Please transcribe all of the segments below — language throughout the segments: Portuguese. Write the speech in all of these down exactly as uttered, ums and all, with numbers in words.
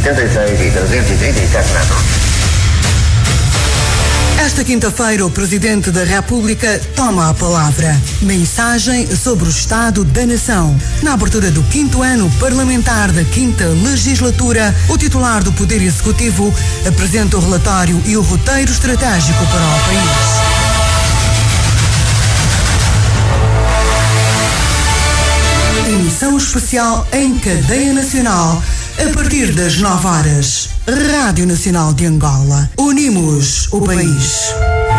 setenta e seis e trezentos e trinta e sete metros. Esta quinta-feira, o Presidente da República toma a palavra. Mensagem sobre o Estado da Nação. Na abertura do quinto ano parlamentar da quinta legislatura, o titular do Poder Executivo apresenta o relatório e o roteiro estratégico para o país. Emissão especial em cadeia nacional, a partir das nove horas. Rádio Nacional de Angola. Unimos o país.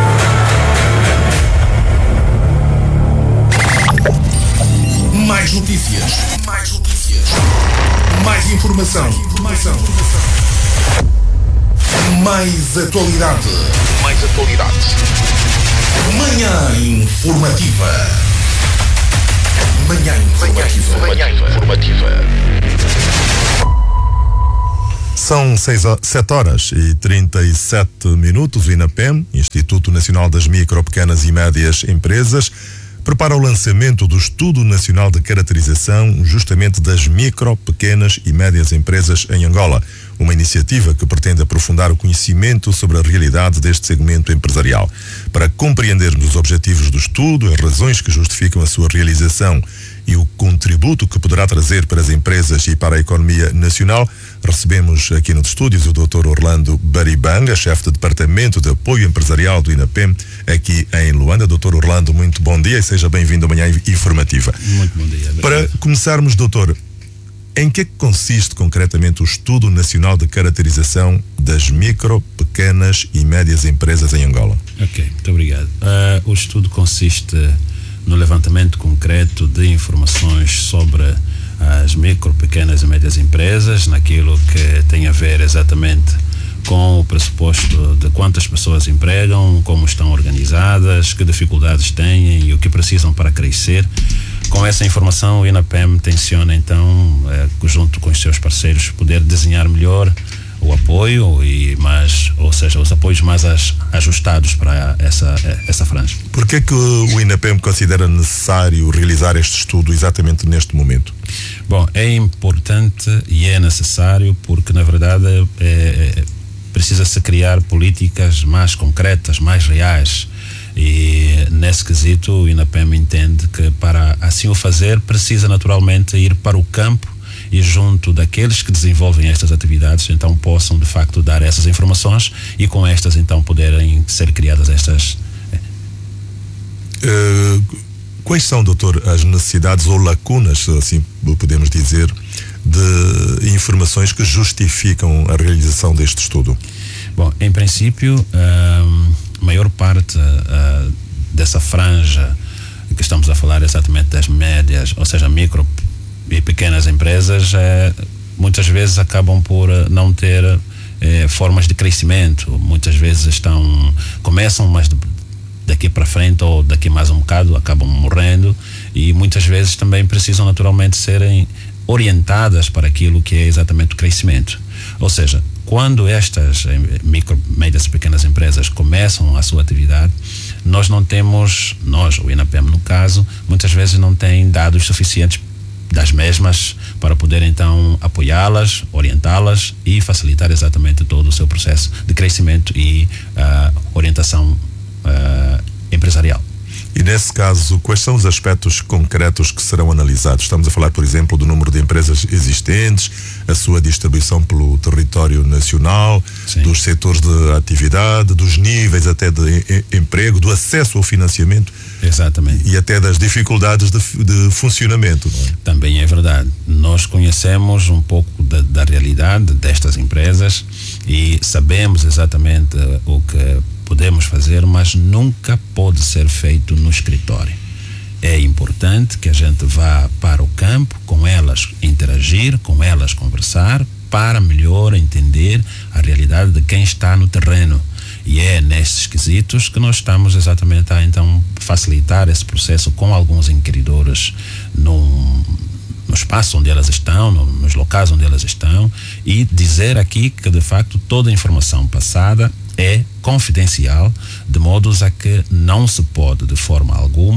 Mais notícias. Mais notícias. Mais informação. informação. Mais atualidade. Mais atualidade. Manhã informativa. Manhã informativa. Manhã informativa. São seis, sete horas e trinta e sete minutos. O INAPEM, Instituto Nacional das Micro, Pequenas e Médias Empresas, prepara o lançamento do Estudo Nacional de Caracterização justamente das micro, pequenas e médias empresas em Angola. Uma iniciativa que pretende aprofundar o conhecimento sobre a realidade deste segmento empresarial. Para compreendermos os objetivos do estudo, as razões que justificam a sua realização e o contributo que poderá trazer para as empresas e para a economia nacional, recebemos aqui nos estúdios o doutor Orlando Baribanga, chefe de Departamento de Apoio Empresarial do INAPEM, aqui em Luanda. doutor Orlando, muito bom dia e seja bem-vindo à Manhã Informativa. Muito bom dia. Para começarmos, doutor, em que consiste concretamente o Estudo Nacional de Caracterização das Micro, Pequenas e Médias Empresas em Angola? Ok, muito obrigado. Uh, o estudo consiste no levantamento concreto de informações sobre as micro, pequenas e médias empresas, naquilo que tem a ver exatamente com o pressuposto de quantas pessoas empregam, como estão organizadas, que dificuldades têm e o que precisam para crescer. Com essa informação, o INAPEM tenciona então, eh, junto com os seus parceiros, poder desenhar melhor o apoio e mais, ou seja, os apoios mais as, ajustados para essa essa franja. Por que que o INAPEM considera necessário realizar este estudo exatamente neste momento? Bom, é importante e é necessário porque, na verdade, é, é, precisa-se criar políticas mais concretas, mais reais. E nesse quesito o INAPEM entende que para assim o fazer precisa naturalmente ir para o campo e junto daqueles que desenvolvem estas atividades então possam de facto dar essas informações e com estas então poderem ser criadas estas. Uh, quais são, doutor, as necessidades ou lacunas, assim podemos dizer, de informações que justificam a realização deste estudo? Bom, em princípio, a maior parte uh, dessa franja que estamos a falar exatamente das médias, ou seja, micro e pequenas empresas, eh, muitas vezes acabam por não ter eh, formas de crescimento. Muitas vezes estão, começam, mas daqui para frente ou daqui mais um bocado acabam morrendo e muitas vezes também precisam naturalmente serem orientadas para aquilo que é exatamente o crescimento. Ou seja, quando estas micro, médias e pequenas empresas começam a sua atividade, nós não temos, nós, o INAPEM no caso, muitas vezes não tem dados suficientes das mesmas para poder então apoiá-las, orientá-las e facilitar exatamente todo o seu processo de crescimento e uh, orientação uh, empresarial. E nesse caso, quais são os aspectos concretos que serão analisados? Estamos a falar, por exemplo, do número de empresas existentes, a sua distribuição pelo território nacional, sim, dos setores de atividade, dos níveis até de emprego, do acesso ao financiamento. Exatamente. E até das dificuldades de, de funcionamento. Não é? Também é verdade. Nós conhecemos um pouco da, da realidade destas empresas e sabemos exatamente o que podemos fazer, mas nunca pode ser feito no escritório. É importante que a gente vá para o campo, com elas interagir, com elas conversar, para melhor entender a realidade de quem está no terreno. E é nesses quesitos que nós estamos exatamente a então facilitar esse processo com alguns inquiridores no, no espaço onde elas estão, no, nos locais onde elas estão, e dizer aqui que de facto toda a informação passada é confidencial, de modos a que não se pode de forma alguma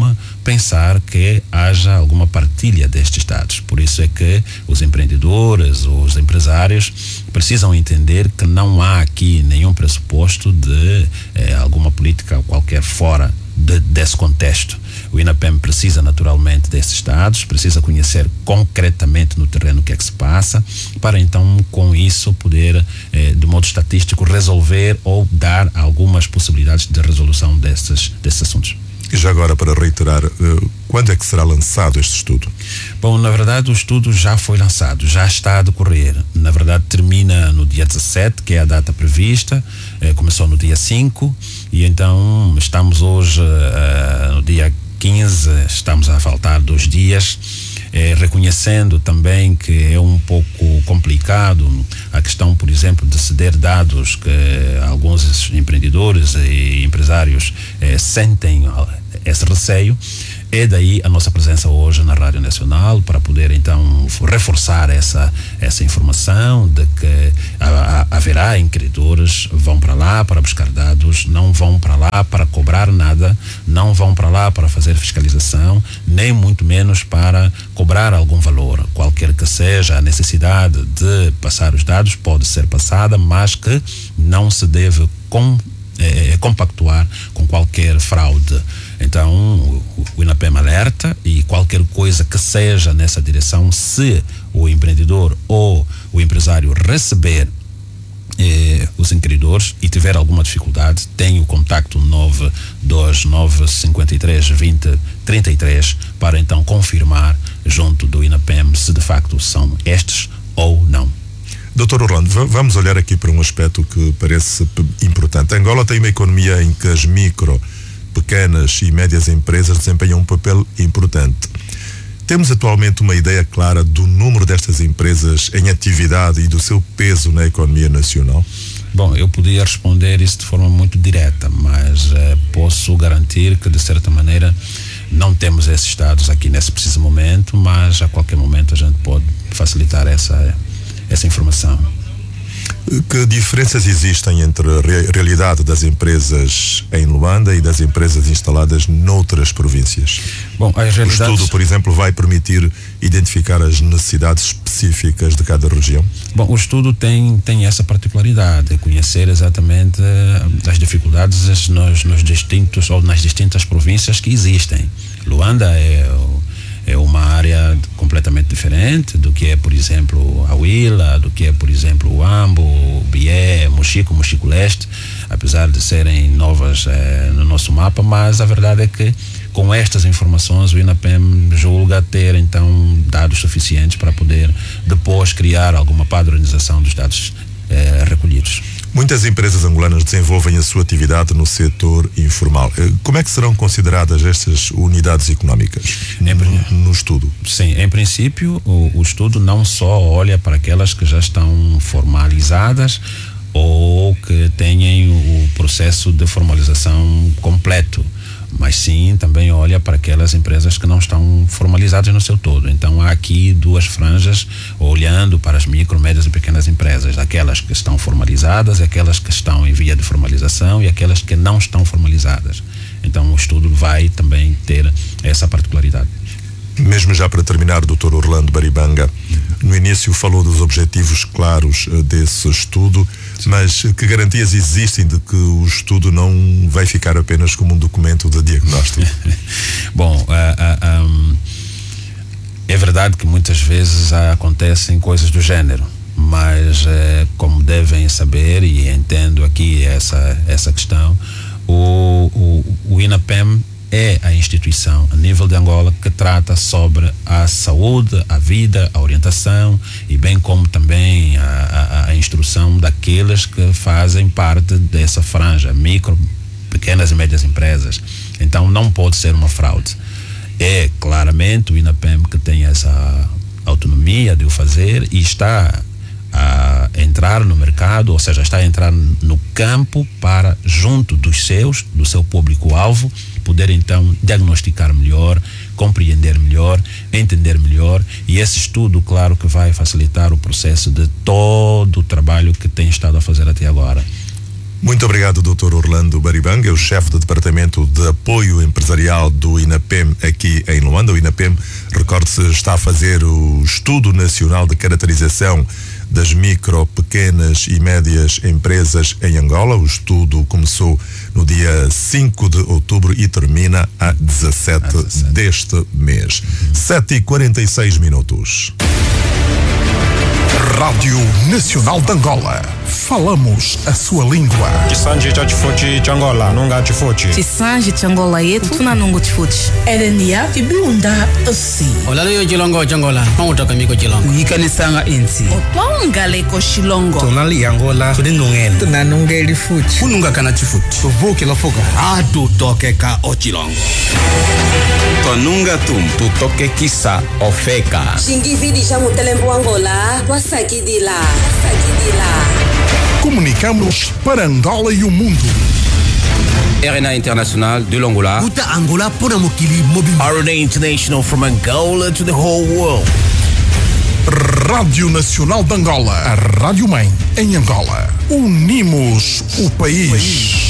pensar que haja alguma partilha destes dados. Por isso é que os empreendedores, os empresários precisam entender que não há aqui nenhum pressuposto de eh, alguma política qualquer fora de, desse contexto. O INAPEM precisa naturalmente desses dados, precisa conhecer concretamente no terreno o que é que se passa, para então com isso poder, eh, de modo estatístico, resolver ou dar algumas possibilidades de resolução desses, desses assuntos. E já agora, para reiterar, quando é que será lançado este estudo? Bom, na verdade o estudo já foi lançado, já está a decorrer. Na verdade termina no dia dezassete, que é a data prevista, eh, começou no dia cinco e então estamos hoje uh, no dia quinze, estamos a faltar dois dias. Eh, reconhecendo também que é um pouco complicado a questão, por exemplo, de ceder dados, que alguns empreendedores e empresários eh, sentem esse receio. É daí a nossa presença hoje na Rádio Nacional, para poder então reforçar essa, essa informação de que a, a, haverá inquiridores, vão para lá para buscar dados, não vão para lá para cobrar nada, não vão para lá para fazer fiscalização, nem muito menos para cobrar algum valor. Qualquer que seja a necessidade de passar os dados, pode ser passada, mas que não se deve com, eh, compactuar com qualquer fraude. Então o, o INAPEM alerta, e qualquer coisa que seja nessa direção, se o empreendedor ou o empresário receber eh, os inquiridores e tiver alguma dificuldade, tem o contacto nove dois nove cinco três vinte trinta e três para então confirmar junto do INAPEM se de facto são estes ou não. doutor Orlando, vamos olhar aqui para um aspecto que parece importante. Angola tem uma economia em que as micro, pequenas e médias empresas desempenham um papel importante. Temos atualmente uma ideia clara do número destas empresas em atividade e do seu peso na economia nacional? Bom, eu podia responder isso de forma muito direta, mas eh, posso garantir que, de certa maneira, não temos esses dados aqui nesse preciso momento, mas a qualquer momento a gente pode facilitar essa, essa informação. Que diferenças existem entre a realidade das empresas em Luanda e das empresas instaladas noutras províncias? Bom, as realidades... O estudo, por exemplo, vai permitir identificar as necessidades específicas de cada região? Bom, o estudo tem, tem essa particularidade, conhecer exatamente as dificuldades nos, nos distintos ou nas distintas províncias que existem. Luanda é é uma área completamente diferente do que é, por exemplo, a Huila, do que é, por exemplo, o Ambo, o Bié, Mochico, Mochico Leste, apesar de serem novas eh, no nosso mapa, mas a verdade é que com estas informações o INAPEM julga ter então dados suficientes para poder depois criar alguma padronização dos dados eh, recolhidos. Muitas empresas angolanas desenvolvem a sua atividade no setor informal. Como é que serão consideradas estas unidades económicas no, no estudo? Sim, em princípio o, o estudo não só olha para aquelas que já estão formalizadas ou que tenham o processo de formalização completo, mas sim também olha para aquelas empresas que não estão formalizadas no seu todo. Então há aqui duas franjas olhando para as micro, médias e pequenas empresas, aquelas que estão formalizadas, aquelas que estão em via de formalização e aquelas que não estão formalizadas. Então o estudo vai também ter essa particularidade. Mesmo já para terminar, doutor Orlando Baribanga, no início falou dos objetivos claros uh, desse estudo, sim, mas que garantias existem de que o estudo não vai ficar apenas como um documento de diagnóstico? Bom, uh, uh, um, é verdade que muitas vezes uh, acontecem coisas do gênero, mas uh, como devem saber, e entendo aqui essa, essa questão, o, o, o INAPEM é a instituição a nível de Angola que trata sobre a saúde, a vida, a orientação e bem como também a, a, a instrução daqueles que fazem parte dessa franja, micro, pequenas e médias empresas. Então não pode ser uma fraude. É claramente o INAPEM que tem essa autonomia de o fazer e está a entrar no mercado, ou seja, está a entrar no campo para, junto dos seus, do seu público-alvo, poder então diagnosticar melhor, compreender melhor, entender melhor, e esse estudo, claro, que vai facilitar o processo de todo o trabalho que tem estado a fazer até agora. Muito obrigado, doutor Orlando Baribanga, é o chefe do Departamento de Apoio Empresarial do INAPEM aqui em Luanda. O INAPEM, recorde-se, está a fazer o Estudo Nacional de Caracterização das Micro, Pequenas e Médias Empresas em Angola. O estudo começou no dia cinco de outubro e termina a dezassete deste mês. sete e quarenta e seis minutos. Rádio Nacional de Angola. Falamos a sua língua. Chisanji chachifuchi changola, nunga chifuchi. Chisanji changola yetu tuna nungu chifuchi. Erenia kibiunda asi. Olalo yo chilongo changola, pangutoka miko chilongo. Yikanisanga insi. Otonga leko shilongo. Tonali Angola, tuningongela. Tunanungeli fuchi. Ununga kana chifuchi. Tuvuki la fuga. Atu toke ka ochilongo. Tonunga tum, tu toke kisa ofeka. Shingividi chamu telembo Angola, wasakidila, wasakidila. Comunicamos para Angola e o mundo. R N A International de l'Angola. Uta Angola pona mokili mobile. R N A International from Angola to the whole world. Rádio Nacional de Angola, a Rádio Mãe em Angola. Unimos o país.